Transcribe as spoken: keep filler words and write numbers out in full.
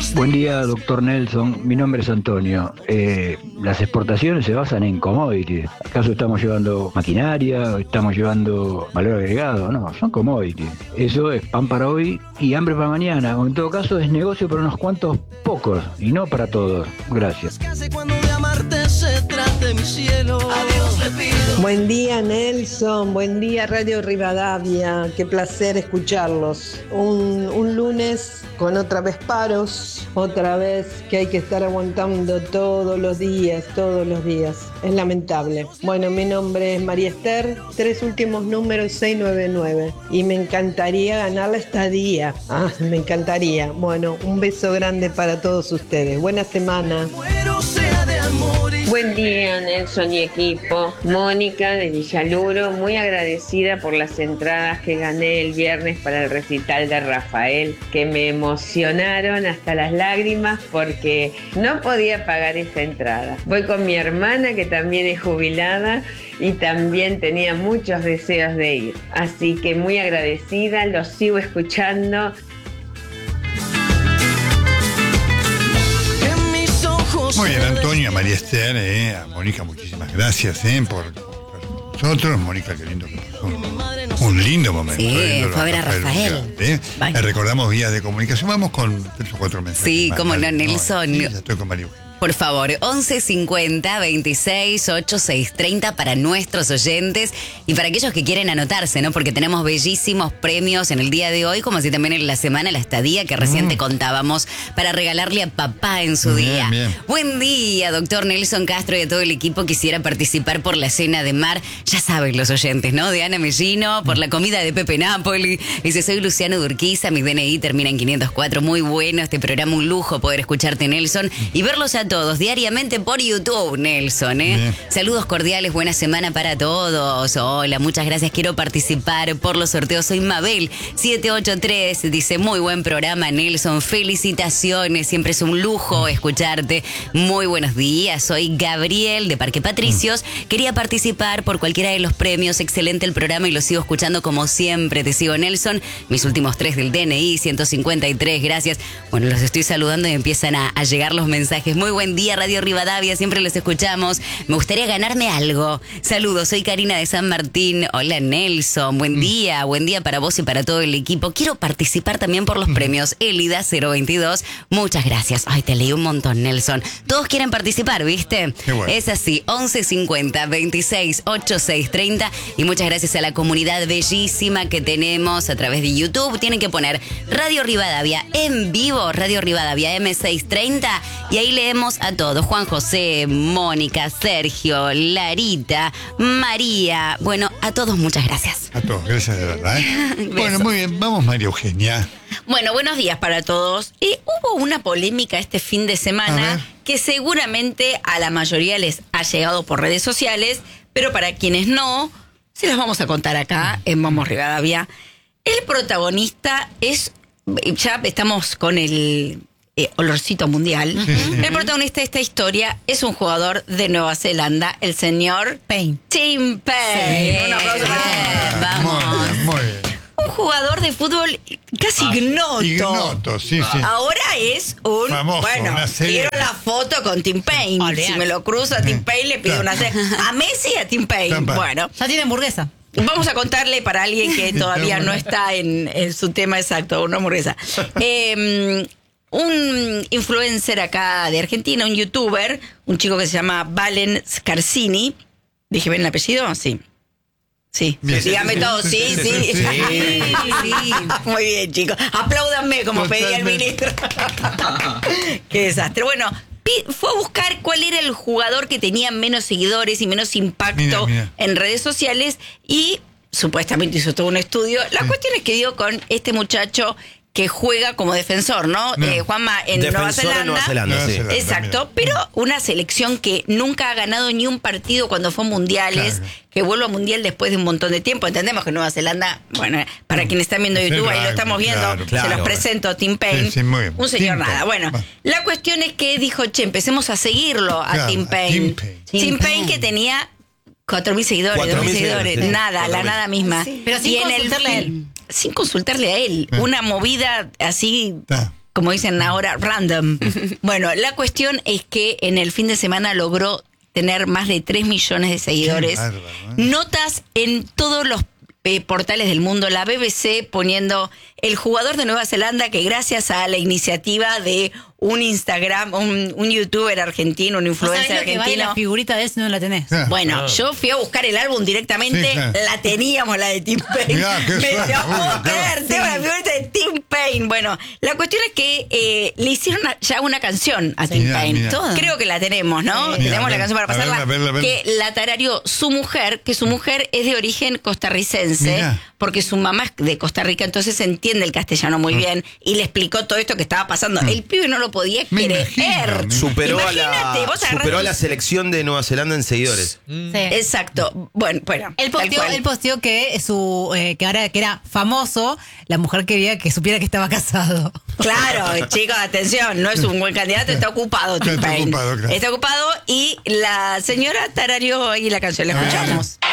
Buen día, doctor Nelson. Mi nombre es Antonio. Eh, las exportaciones se basan en commodities. ¿Acaso estamos llevando maquinaria o estamos llevando valor agregado? No, son commodities. Eso es pan para hoy y hambre para mañana. O en todo caso es negocio para unos cuantos pocos y no para todos. Gracias. Buen día, Nelson. Buen día, Radio Rivadavia. Qué placer escucharlos. Un, un lunes con otra vez paros, otra vez que hay que estar aguantando todos los días, todos los días. Es lamentable. Bueno, mi nombre es María Esther, tres últimos números seiscientos noventa y nueve. Y me encantaría ganar la estadía. Ah, me encantaría. Bueno, un beso grande para todos ustedes. Buena semana. Buen día, Nelson y equipo. Mónica de Villaluro, muy agradecida por las entradas que gané el viernes para el recital de Rafael, que me emocionaron hasta las lágrimas porque no podía pagar esa entrada. Voy con mi hermana, que también es jubilada y también tenía muchos deseos de ir. Así que muy agradecida, los sigo escuchando. Muy bien, Antonio, a María Esther, eh, a Mónica, muchísimas gracias eh, por, por nosotros. Mónica, qué lindo que pasó. Un, un lindo momento. Sí, eh, fue a ver a Rafael. Eh. Eh, recordamos vías de comunicación. Vamos con tres o cuatro mensajes. Sí, más, cómo no, María. Nelson. Sí, ya estoy con María Eugenia. Por favor, once cincuenta veintiséis ochenta y seis treinta para nuestros oyentes y para aquellos que quieren anotarse, ¿no? Porque tenemos bellísimos premios en el día de hoy, como así también en la semana, la estadía que recién te contábamos, para regalarle a papá en su Bien, día. bien. Buen día, doctor Nelson Castro, y a todo el equipo. Quisiera participar por la cena de mar. Ya saben los oyentes, ¿no? De Ana Mellino, por la comida de Pepe Napoli. Dice, soy Luciano Durquiza, mi D N I termina en quinientos cuatro. Muy bueno este programa, un lujo poder escucharte, Nelson, y verlos a todos diariamente por YouTube, Nelson, ¿eh? Bien. Saludos cordiales, buena semana para todos. Hola, muchas gracias, quiero participar por los sorteos. Soy Mabel, siete ocho tres, dice, muy buen programa, Nelson, felicitaciones, siempre es un lujo escucharte. Muy buenos días, soy Gabriel de Parque Patricios, quería participar por cualquiera de los premios, excelente el programa y lo sigo escuchando como siempre, te sigo, Nelson, mis últimos tres del D N I, ciento cincuenta y tres, gracias. Bueno, los estoy saludando y empiezan a, a llegar los mensajes. Muy buen día, Radio Rivadavia, siempre los escuchamos. Me gustaría ganarme algo. Saludos, soy Karina de San Martín. Hola, Nelson, buen mm. día, buen día para vos y para todo el equipo. Quiero participar también por los mm. premios Elida cero veintidós. Muchas gracias. Ay, te leí un montón, Nelson. Todos quieren participar, ¿viste? Qué bueno. Es así, once cincuenta veintiséis ochenta y seis treinta. Y muchas gracias a la comunidad bellísima que tenemos a través de YouTube. Tienen que poner Radio Rivadavia en vivo, Radio Rivadavia M seiscientos treinta, y ahí leemos a todos. Juan José, Mónica, Sergio, Larita, María. Bueno, a todos muchas gracias. A todos, gracias de verdad. ¿eh? Bueno, muy bien, vamos María Eugenia. Bueno, buenos días para todos. Y hubo una polémica este fin de semana que seguramente a la mayoría les ha llegado por redes sociales, pero para quienes no, se las vamos a contar acá en Vamos Rivadavia. El protagonista es, ya estamos con el eh, olorcito mundial. Sí, sí. El protagonista de esta historia es un jugador de Nueva Zelanda, el señor Payne. Tim Payne. Sí. Un aplauso para él. Vamos. Muy bien, muy bien. Un jugador de fútbol casi ah, ignoto. Ignoto, sí, sí. Ahora es un... Famoso, bueno, una serie. quiero la foto con Tim Payne. Olea. Si me lo cruzo a Tim Payne, le pido Claro. una... A Messi y a Tim Payne. Tampa. Bueno, Ya tiene hamburguesa. vamos a contarle para alguien que todavía no está en, en su tema exacto, una hamburguesa. Eh, un influencer acá de Argentina, un youtuber, un chico que se llama Valen Scarsini. ¿Dije bien el apellido? Sí. Sí, Bien. dígame todo, sí, sí. sí. Sí. Sí. Muy bien, chicos. Apláudanme como pedía el Totalmente. ministro. Qué desastre. Bueno, pi- fue a buscar cuál era el jugador que tenía menos seguidores y menos impacto Mira, mira. en redes sociales y supuestamente hizo todo un estudio. La Sí. cuestión es que dio con este muchacho que juega como defensor, ¿no? No. Eh, Juanma, en Nueva Defensor Zelanda. de Nueva Zelanda, Nueva sí. Zelanda. Exacto, pero una selección que nunca ha ganado ni un partido cuando fue a mundiales, Claro. que vuelve a mundial después de un montón de tiempo. Entendemos que Nueva Zelanda, bueno, para quienes están viendo Sí, YouTube, ahí lo claro, estamos viendo, claro, se claro. los presento, Tim Payne, Sí, sí, muy bien. un señor Tim nada. Payne. Bueno, Va. la cuestión es que dijo, che, empecemos a seguirlo a Claro, Tim a Payne. Tim Payne. Tim Tim Payne Payne. que tenía cuatro mil seguidores, cuatro dos mil mil seguidores, seguidores, sí. nada, la cuatro mil. nada misma. Pero sin Y en el consultarle a él. fin- sin consultarle a él. Eh. Una movida así Está. como dicen ahora, random. Bueno, la cuestión es que en el fin de semana logró tener más de tres millones de seguidores. Qué bárbaro, ¿eh? Notas en todos los eh, portales del mundo. La B B C poniendo el jugador de Nueva Zelanda que gracias a la iniciativa de un Instagram, un, un youtuber argentino, un influencer argentino. La figurita de ese no la tenés. Ah, Bueno, Ah. yo fui a buscar el álbum directamente, Sí, claro. la teníamos, la de Tim Payne. Mirá, qué Me suerte, lo puedo uy, qué creer, va- tengo la figurita de Tim Payne. Bueno, la cuestión es que eh, le hicieron una- ya una canción a Tim Mirá, Payne. mirá. Toda. Creo que la tenemos, ¿no? Sí. Tenemos Mirá, la canción para a verla, pasarla. a verla, a verla. Que la tarareó su mujer, que su mujer es de origen costarricense, Mirá. porque su mamá es de Costa Rica, entonces entiende el castellano muy bien y le explicó todo esto que estaba pasando. El pibe no lo podía Me creer. imagino, me Superó, a Imagínate, la, vos agarrás superó a un- la selección de Nueva Zelanda en seguidores. Sí. Exacto. Bueno, bueno. Él tal posteó, cual. él posteó que su eh, que ahora que era famoso, la mujer quería que supiera que estaba casado. Claro, chicos, atención, no es un buen candidato, está ocupado. Tim Está Payne. ocupado, claro. Está ocupado y la señora tarareó ahí la canción, la escuchamos.